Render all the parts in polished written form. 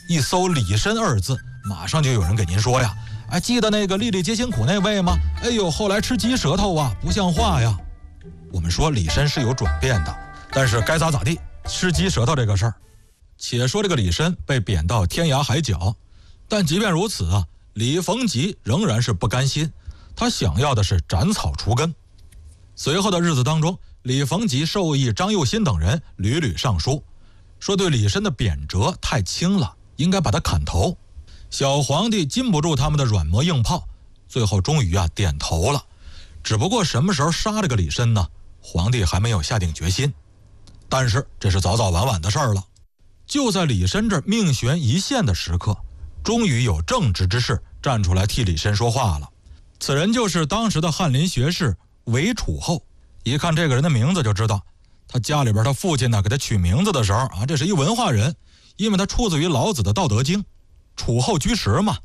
一搜李绅二字，马上就有人给您说呀，哎，记得那个粒粒皆辛苦那位吗？哎呦，后来吃鸡舌头啊，不像话呀。我们说李绅是有转变的，但是该咋咋地，吃鸡舌头这个事儿。且说这个李绅被贬到天涯海角，但即便如此啊，李逢吉仍然是不甘心，他想要的是斩草除根。随后的日子当中，李逢吉授意张幼新等人屡屡上书，说对李绅的贬谪太轻了，应该把他砍头。小皇帝禁不住他们的软磨硬泡，最后终于点头了。只不过什么时候杀这个李绅呢？皇帝还没有下定决心。但是这是早早晚晚的事儿了。就在李绅这命悬一线的时刻，终于有正直之士站出来替李绅说话了。此人就是当时的翰林学士韦楚后。一看这个人的名字就知道，他家里边他父亲呢给他取名字的时候这是一文化人，因为他出自于老子的《道德经》，楚后居士嘛。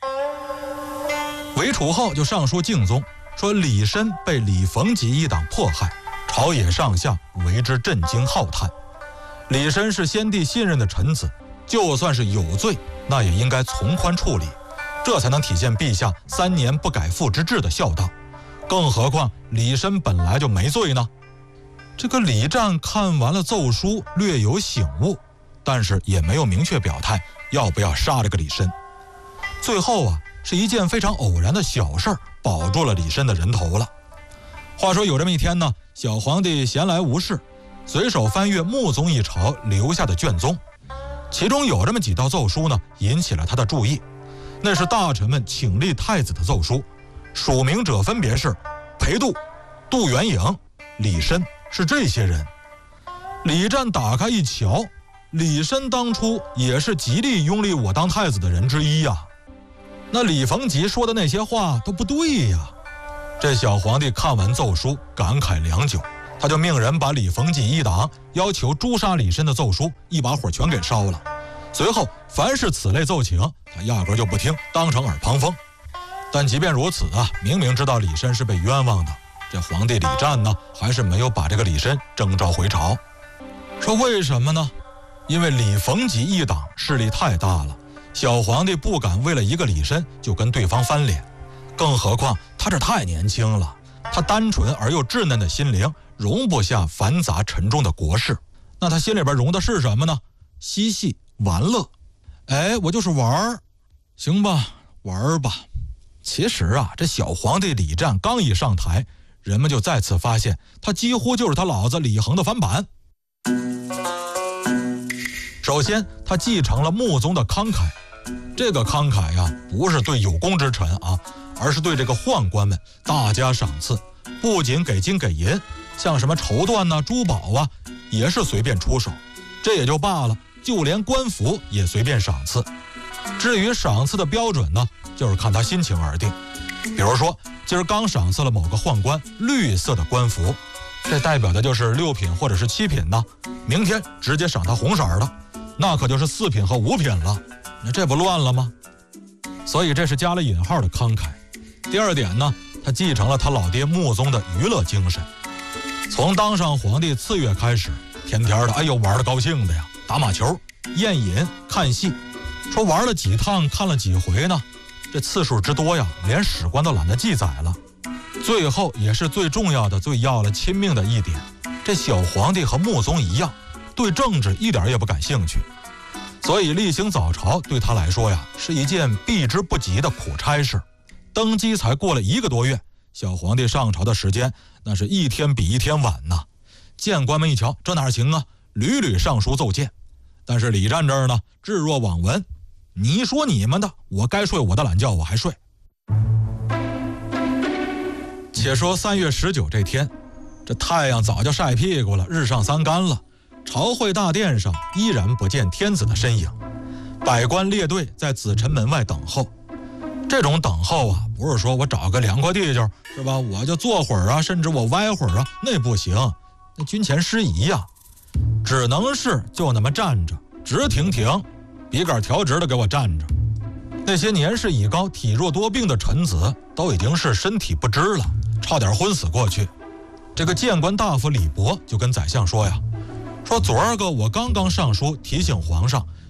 韦楚后就上书敬宗，说李绅被李逢吉一党迫害，朝野上下为之震惊浩叹。李绅是先帝信任的臣子，就算是有罪，那也应该从宽处理，这才能体现陛下3年不改父之志的孝道。更何况李绅本来就没罪呢。这个李湛看完了奏书，略有醒悟，但是也没有明确表态要不要杀这个李绅。最后是一件非常偶然的小事保住了李绅的人头了。话说有这么一天呢，小皇帝闲来无事，随手翻阅穆宗一朝留下的卷宗，其中有这么几道奏书呢，引起了他的注意。那是大臣们请立太子的奏书，署名者分别是裴度、杜元颖、李绅，是这些人。李湛打开一瞧，李绅当初也是极力拥立我当太子的人之一呀。那李逢吉说的那些话都不对呀。这小皇帝看完奏书，感慨良久，他就命人把李逢吉一党要求诛杀李绅的奏书一把火全给烧了。随后凡是此类奏请，他压根就不听，当成耳旁风。但即便如此明明知道李绅是被冤枉的，这皇帝李湛呢，还是没有把这个李绅征召回朝。说为什么呢？因为李逢吉一党势力太大了，小皇帝不敢为了一个李绅就跟对方翻脸，更何况他这太年轻了，他单纯而又稚嫩的心灵容不下繁杂沉重的国事。那他心里边容的是什么呢？嬉戏玩乐。我就是玩，行吧，玩吧。其实这小皇帝李湛刚一上台，人们就再次发现他几乎就是他老子李恒的翻版。首先他继承了穆宗的慷慨，这个慷慨不是对有功之臣而是对这个宦官们大加赏赐，不仅给金给银，像什么绸缎珠宝也是随便出手。这也就罢了，就连官服也随便赏赐。至于赏赐的标准呢，就是看他心情而定。比如说今儿刚赏赐了某个宦官绿色的官服，这代表的就是6品或者是7品呢，明天直接赏他红色的，那可就是4品和5品了，那这不乱了吗？所以这是加了引号的慷慨。第二点呢，他继承了他老爹穆宗的娱乐精神，从当上皇帝次月开始，天天的玩得高兴的呀，打马球、宴饮、看戏，说玩了几趟看了几回呢，这次数之多呀，连史官都懒得记载了。最后也是最重要的、最要了亲命的一点，这小皇帝和穆宗一样，对政治一点也不感兴趣，所以例行早朝对他来说呀，是一件避之不及的苦差事。登基才过了1个多月，小皇帝上朝的时间那是一天比一天晚呐。谏官们一瞧，这哪行啊，屡屡上书奏谏。但是李湛这儿呢，置若罔闻，你说你们的，我该睡我的懒觉我还睡。且说3月19这天，这太阳早就晒屁股了，日上三竿了，朝会大殿上依然不见天子的身影，百官列队在紫宸门外等候。这种等候不是说我找个凉快地界是吧，我就坐会儿甚至我歪会儿那不行，那军前失仪只能是就那么站着，直挺挺，笔杆调直的给我站着。那些年事已高、体弱多病的臣子都已经是身体不支了，差点昏死过去。这个谏官大夫李博就跟宰相说呀，说昨儿个我刚刚上书提醒皇上，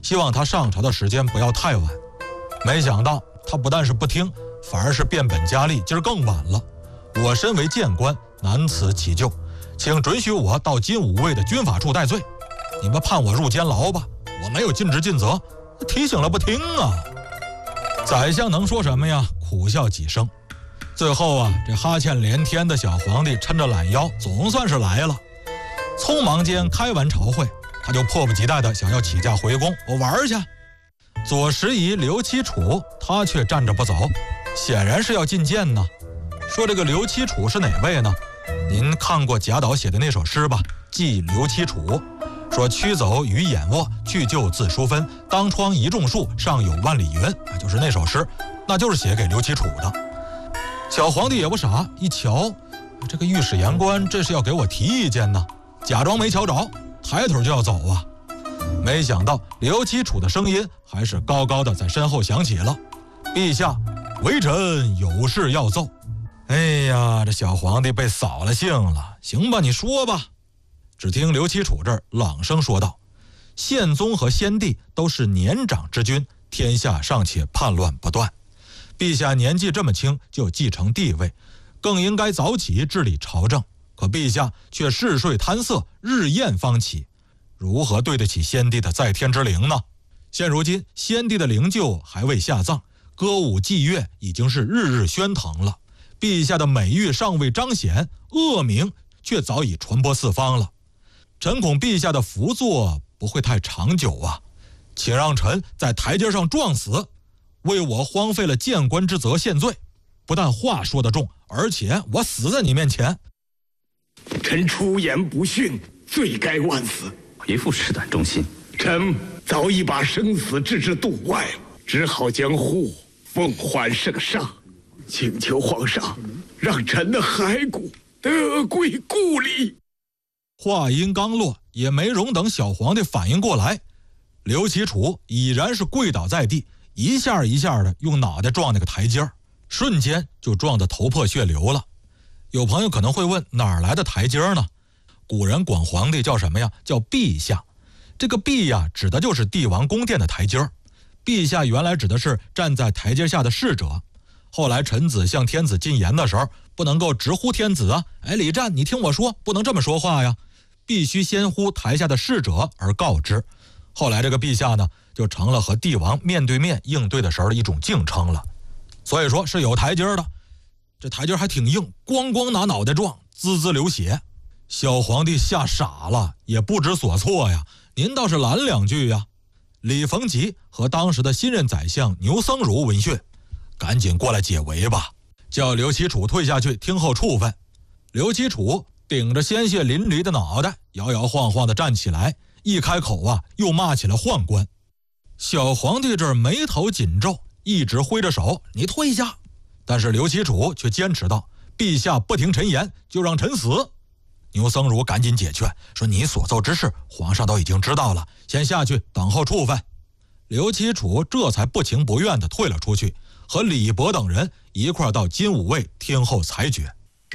希望他上朝的时间不要太晚。没想到他不但是不听，反而是变本加厉，今儿更晚了。我身为谏官，难辞其咎，请准许我到金吾卫的军法处戴罪。你们判我入监牢吧，我没有尽职尽责，提醒了不听啊！宰相能说什么呀？苦笑几声。最后啊，这哈欠连天的小皇帝抻着懒腰，总算是来了。匆忙间开完朝会，他就迫不及待地想要起驾回宫，我玩去。左拾遗刘七楚他却站着不走，显然是要觐见呢。说这个刘七楚是哪位呢？您看过贾岛写的那首诗吧？记刘七楚，说驱走于眼窝，去就自疏分，当窗一种树，上有万里云，就是那首诗，那就是写给刘七楚的。小皇帝也不傻，一瞧这个御史言官这是要给我提意见呢，假装没瞧着，抬腿就要走啊。没想到刘七楚的声音还是高高的在身后响起了：陛下，微臣有事要奏。哎呀，这小皇帝被扫了兴了。行吧，你说吧。只听刘七楚这儿朗声说道：宪宗和先帝都是年长之君，天下尚且叛乱不断，陛下年纪这么轻就继承帝位，更应该早起治理朝政，可陛下却嗜睡贪色，日晏方起，如何对得起先帝的在天之灵呢？现如今先帝的灵柩还未下葬，歌舞伎乐已经是日日喧腾了，陛下的美誉尚未彰显，恶名却早已传播四方了。臣恐陛下的福坐不会太长久啊，请让臣在台阶上撞死，为我荒废了谏官之责献罪。不但话说得重，而且我死在你面前。 臣出言不逊，罪该万死。 为父赤胆忠心， 臣早已把生死置之度外，只好将护奉还圣上，请求皇上让臣的骸骨得归故里。 话音刚落，也没容等小皇帝反应过来，刘启楚已然是跪倒在地，一下一下的用脑袋撞那个台阶儿，瞬间就撞得头破血流了。有朋友可能会问，哪儿来的台阶呢？古人管皇帝叫什么呀？叫陛下。这个陛呀，指的就是帝王宫殿的台阶儿。陛下原来指的是站在台阶下的侍者，后来臣子向天子进言的时候，不能够直呼天子啊，李湛，你听我说，不能这么说话呀，必须先呼台下的侍者而告之。后来这个陛下呢，就成了和帝王面对面应对的时候的一种敬称了。所以说是有台阶的，这台阶还挺硬，咣咣拿脑袋撞，滋滋流血。小皇帝吓傻了，也不知所措呀。您倒是拦两句呀。李逢吉和当时的新任宰相牛僧孺闻讯，赶紧过来解围吧，叫刘启楚退下去听候处分。刘启楚顶着鲜血淋漓的脑袋，摇摇晃晃地站起来，一开口啊，又骂起了宦官。小皇帝这儿眉头紧皱，一直挥着手，你退下。但是刘启楚却坚持道：陛下不听臣言，就让臣死。牛僧孺赶紧解劝，说你所奏之事皇上都已经知道了，先下去等候处分。刘启楚这才不情不愿地退了出去，和李博等人一块到金吾卫听候裁决。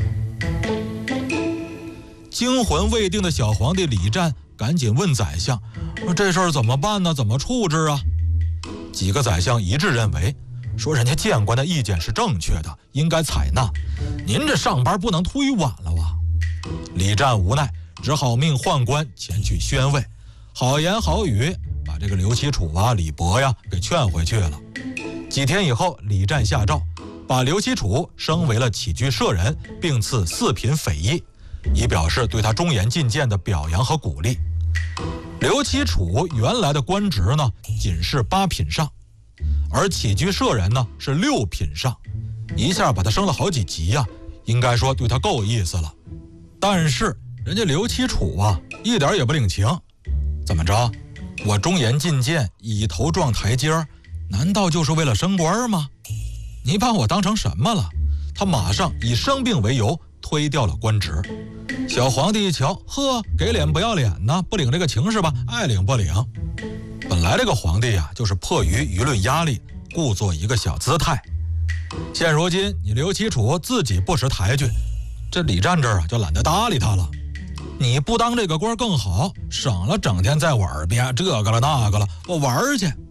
惊魂未定的小皇帝李湛赶紧问宰相，说这事儿怎么办呢？怎么处置啊？几个宰相一致认为，说人家谏官的意见是正确的，应该采纳，您这上班不能忒晚了哇。李湛无奈，只好命宦官前去宣慰，好言好语把这个刘启楚啊、李博呀给劝回去了。几天以后，李湛下诏，把刘启楚升为了起居舍人，并赐4品斐衣，以表示对他忠言进谏的表扬和鼓励。刘启楚原来的官职呢，仅是8品上，而起居舍人呢是6品上，一下把他升了好几级呀，应该说对他够意思了。但是人家刘启楚啊，一点也不领情。怎么着？我忠言进谏，以头撞台阶，难道就是为了升官吗？你把我当成什么了？他马上以生病为由推掉了官职。小皇帝一瞧，呵，给脸不要脸呢，不领这个情是吧？爱领不领。本来这个皇帝啊，就是迫于舆论压力，故作一个小姿态。现如今你刘启楚自己不识抬举，这李湛这儿啊就懒得搭理他了。 你不当这个官更好，省了整天在我耳边这个了那个了，我玩去。